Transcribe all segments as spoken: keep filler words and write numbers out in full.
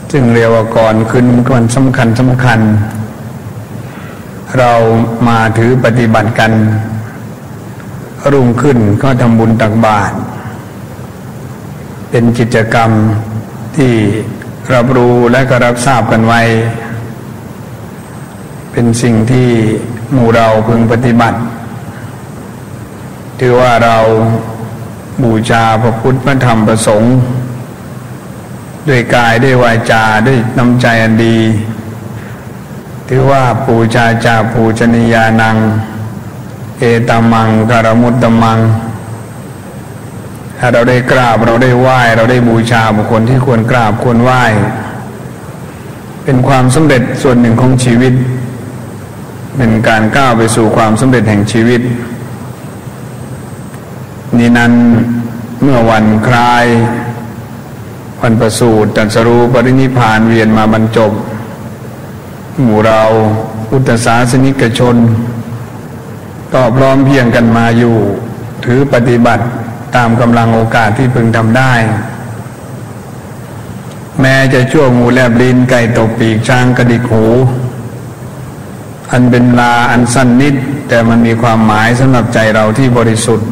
ซึ่งเรียกว่าก่อนขึ้นวันสำคัญสำคัญเรามาถือปฏิบัติกันรุ่งขึ้นก็ทำบุญตักบาตรเป็นกิจกรรมที่รับรู้และก็รับทราบกันไว้เป็นสิ่งที่หมู่เราพึงปฏิบัติถือว่าเราบูชาพระพุทธพระธรรมพระสงฆ์ด้วยกายด้วยวาจาด้วยน้ำใจอันดีถือว่าปูชาจาปูชนียานังเอตมังกรมุตตมังถ้าเราได้กราบเราได้ไหว้เราได้บูชาบุคคลที่ควรกราบควรไหว้เป็นความสำเร็จส่วนหนึ่งของชีวิตเป็นการก้าวไปสู่ความสำเร็จแห่งชีวิตนี้นั้นเมื่อวันคล้ายวันประสูติตรัสรู้ปรินิพพานเวียนมาบรรจบหมู่เราพุทธศาสนิกชนก็พร้อมเพียงกันมาอยู่ถือปฏิบัติตามกำลังโอกาสที่พึงทำได้แม้จะชั่วงูแลบลิ้นไก่ตบปีกช้างกระดิกหูอันเป็นลาอันสั้นนิดแต่มันมีความหมายสำหรับใจเราที่บริสุทธิ์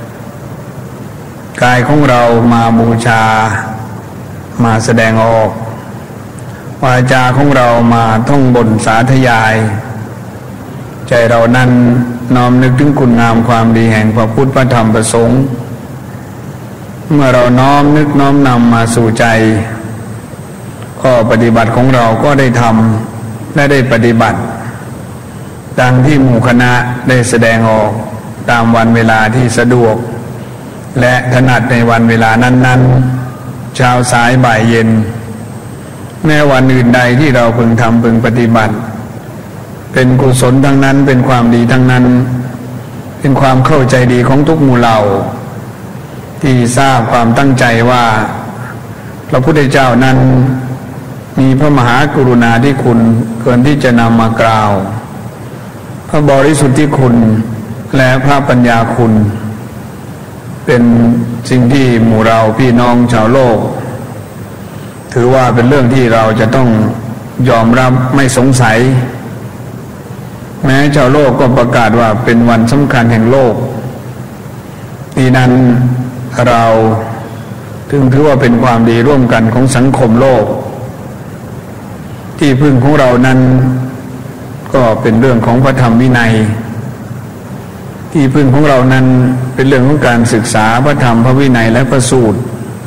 กายของเรามาบูชามาแสดงออกวาจาของเรามาท่องบนสาธยายใจเรานั้นน้อมนึกถึงคุณงามความดีแห่งพระพุทธพระธรรมพระสงฆ์เมื่อเราน้อมนึกน้อมนำมาสู่ใจข้อปฏิบัติของเราก็ได้ทำและได้ปฏิบัติดังที่หมู่คณะได้แสดงออกตามวันเวลาที่สะดวกและถนัดในวันเวลานั้นๆเช้าสายบ่ายเย็นแม้วันอื่นใดที่เราพึงทำพึงปฏิบัติเป็นกุศลทั้งนั้นเป็นความดีทั้งนั้นเป็นความเข้าใจดีของทุกหมู่เหล่าที่ทราบความตั้งใจว่าพระพุทธเจ้านั้นมีพระมหากรุณาธิคุณเกินที่จะนำมากล่าวพระบริสุทธิคุณและพระปัญญาคุณเป็นสิ่งที่หมู่เราพี่น้องชาวโลกถือว่าเป็นเรื่องที่เราจะต้องยอมรับไม่สงสัยแม้ชาวโลกก็ประกาศว่าเป็นวันสำคัญแห่งโลกนี่นั้นเราถึงถือว่าเป็นความดีร่วมกันของสังคมโลกที่พึ่งของเรานั้นก็เป็นเรื่องของพระธรรมวินัยที่พึ่งของเรานั้นเป็นเรื่องของการศึกษาพระธรรมพระวินัยและพระสูตร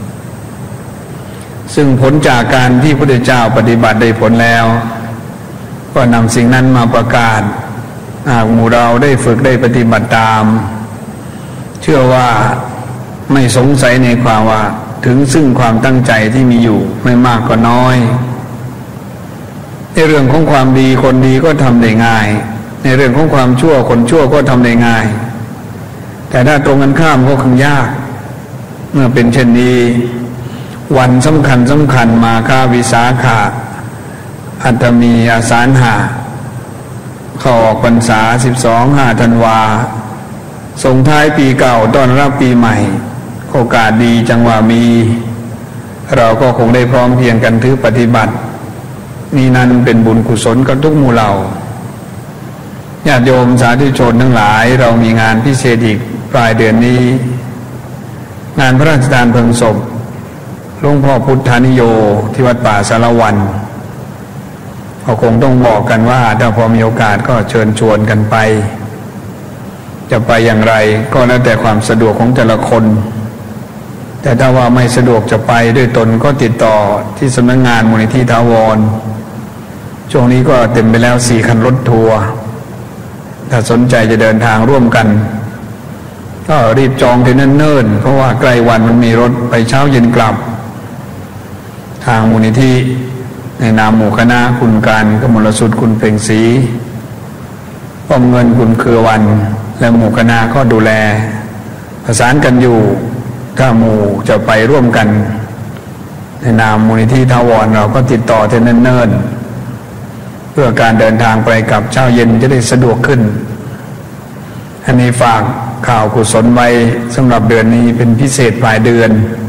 ซึ่งผลจากการที่พระพุทธเจ้าปฏิบัติได้ผลแล้วก็นำสิ่งนั้นมาประกาศหากหมู่เราได้ฝึกได้ปฏิบัติตามเชื่อว่าไม่สงสัยในความว่าถึงซึ่งความตั้งใจที่มีอยู่ไม่มากก็น้อยในเรื่องของความดีคนดีก็ทำได้ง่ายในเรื่องของความชั่วคนชั่วก็ทำได้ง่ายแต่ถ้าตรงกันข้ามก็คงยากเมื่อเป็นเช่นนี้วันสำคัญสำคัญมาฆวิสาขะอัตมีอาสาฬหะเข้าออกพรรษาสิบสองห้าธันวาส่งท้ายปีเก่าต้อนรับปีใหม่โอกาสดีจังหวะมีเราก็คงได้พร้อมเพียงกันถือปฏิบัตินี่นั้นเป็นบุญกุศลกับทุกหมู่เหล่าญาติโยมสาธุชนทั้งหลายเรามีงานพิเศษอีกปลายเดือนนี้งานพระราชทานเพลิงศพหลวงพ่อพุทธานิโยที่วัดป่าสารวันก็คงต้องบอกกันว่าถ้าพอมีโอกาสก็เชิญชวนกันไปจะไปอย่างไรก็แล้วแต่ความสะดวกของแต่ละคนแต่ถ้าว่าไม่สะดวกจะไปด้วยตนก็ติดต่อที่สำนักงานมูลนิธิถาวรช่วงนี้ก็เต็มไปแล้วสี่คันรถทัวร์ถ้าสนใจจะเดินทางร่วมกันก็รีบจองที่เนิ่นๆเพราะว่าใกล้วันมันมีรถไปเช้าเย็นกลับทางมูลนิธิในนามหมู่คณะคุณการกมลสุดคุณเปล่งศรีป้อมเงินคุณเครือวันและหมู่คณะก็ดูแลประสานกันอยู่ถ้าหมู่จะไปร่วมกันในนามมูลนิธิถาวรเราก็ติดต่อที่เนิ่นๆเพื่อการเดินทางไปกับเช้าเย็นจะได้สะดวกขึ้นอันนี้ฝากข่าวกุศลไว้สำหรับเดือนนี้เป็นพิเศษปลายเดือน